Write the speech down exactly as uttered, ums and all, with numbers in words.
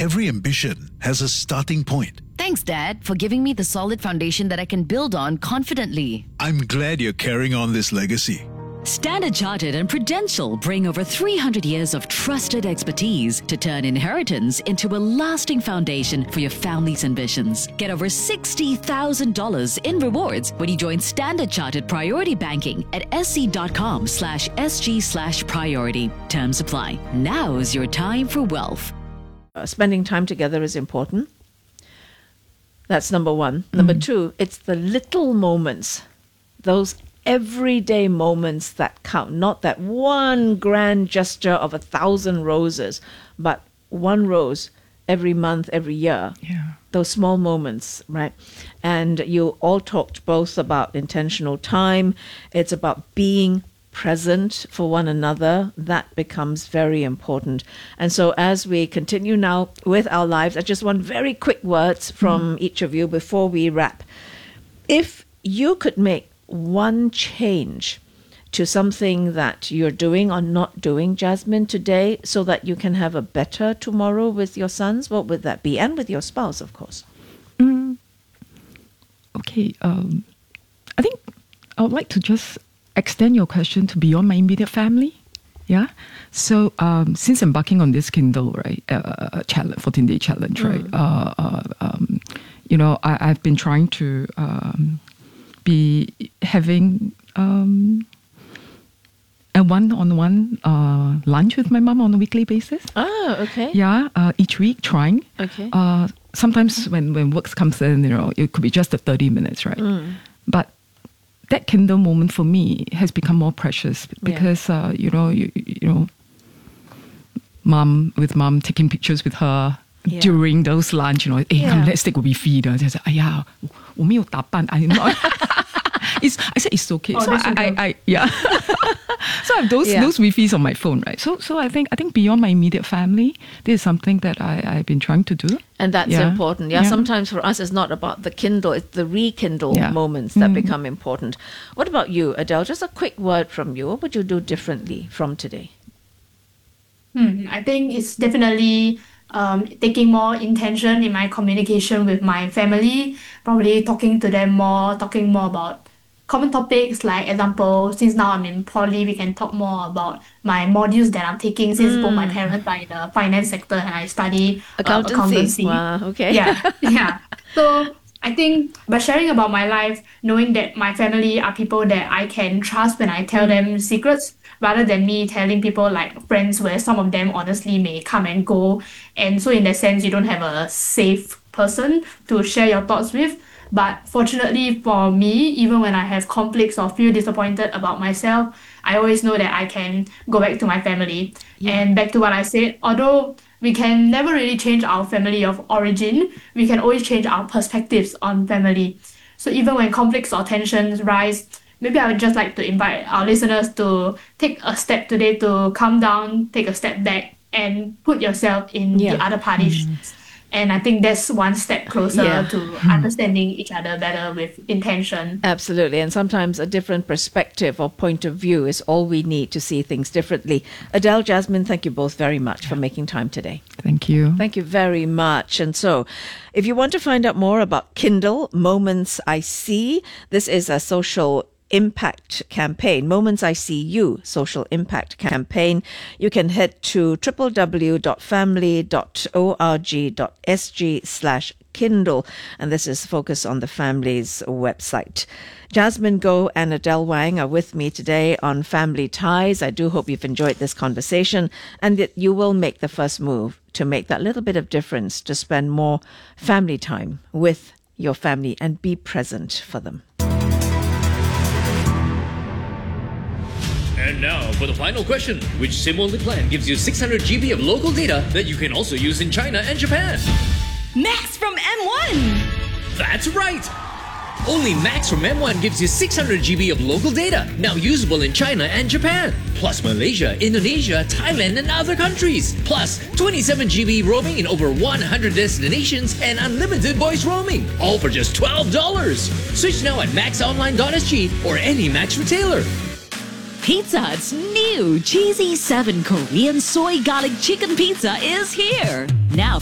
every ambition has a starting point. Thanks, Dad, for giving me the solid foundation that I can build on confidently. I'm glad you're carrying on this legacy. Standard Chartered and Prudential bring over three hundred years of trusted expertise to turn inheritance into a lasting foundation for your family's ambitions. Get over sixty thousand dollars in rewards when you join Standard Chartered Priority Banking at sc.com slash sg slash priority. Terms apply. Now's your time for wealth. Uh, spending time together is important. That's number one. Mm. Number two, it's the little moments, those everyday moments that count, not that one grand gesture of a thousand roses, but one rose every month, every year. Yeah. Those small moments, right? And you all talked both about intentional time. It's about being present for one another. That becomes very important. And so as we continue now with our lives, I just want very quick words from mm. each of you before we wrap. If you could make one change to something that you're doing or not doing, Jasmine, today, so that you can have a better tomorrow with your sons, what would that be? And with your spouse, of course. Mm. Okay. Um, I think I would like to just extend your question to beyond my immediate family. Yeah. So um, since embarking on this Kindle, right, uh, challenge, fourteen-day challenge, mm. right, uh, uh, um, you know, I, I've been trying to um, be having um, a one-on-one uh, lunch with my mom on a weekly basis. Oh, okay. Yeah, uh, each week trying. Okay. Uh, sometimes when, when work comes in, you know, it could be just a thirty minutes, right? Mm. But that Kindle moment for me has become more precious because, yeah. uh, you know, you, you know, mom, with mom, taking pictures with her yeah. during those lunch, you know, hey, yeah. come, let's take a wee feed. I said, "Aya, 我没有打扮." I not. It's, I said it's okay. Oh, so I, I, I, yeah. So I have those yeah. those Wi-Fi's on my phone, right? So so I think I think beyond my immediate family, this is something that I I've been trying to do. And that's yeah. important. Yeah? yeah. Sometimes for us, it's not about the Kindle; it's the rekindle yeah. moments that mm. become important. What about you, Adele? Just a quick word from you. What would you do differently from today? Hmm, I think it's definitely um, taking more intention in my communication with my family, probably talking to them more, talking more about common topics, like example, since now I'm in poly, we can talk more about my modules that I'm taking since mm. both my parents are in the finance sector and I study accountancy. Uh, accountancy. Wow, okay. Yeah, yeah. So I think by sharing about my life, knowing that my family are people that I can trust when I tell them secrets, rather than me telling people like friends where some of them honestly may come and go. And so in that sense, you don't have a safe person to share your thoughts with. But fortunately for me, even when I have conflicts or feel disappointed about myself, I always know that I can go back to my family. Yeah. And back to what I said, although we can never really change our family of origin, we can always change our perspectives on family. So even when conflicts or tensions rise, maybe I would just like to invite our listeners to take a step today to calm down, take a step back, and put yourself in yeah. the other party's shoes. And I think that's one step closer yeah. to understanding each other better with intention. Absolutely. And sometimes a different perspective or point of view is all we need to see things differently. Adele, Jasmine, thank you both very much for making time today. Thank you. Thank you very much. And so, if you want to find out more about Kindle, Moments I See, this is a social impact campaign, Moments I See You social impact campaign. You can head to w w w dot family dot org dot s g slash Kindle, and this is focused on the family's website. Jasmine Goh and Adele Wang are with me today on Family Ties. I do hope you've enjoyed this conversation and that you will make the first move to make that little bit of difference, to spend more family time with your family and be present for them. And now for the final question, which SIM-only plan gives you six hundred gigabytes of local data that you can also use in China and Japan. Max from M one! That's right! Only Max from M one gives you six hundred gigabytes of local data, now usable in China and Japan. Plus Malaysia, Indonesia, Thailand and other countries. Plus twenty-seven gigabytes roaming in over one hundred destinations and unlimited voice roaming. All for just twelve dollars. Switch now at max online dot s g or any Max retailer. Pizza Hut's new Cheesy seven Korean Soy Garlic Chicken Pizza is here. Now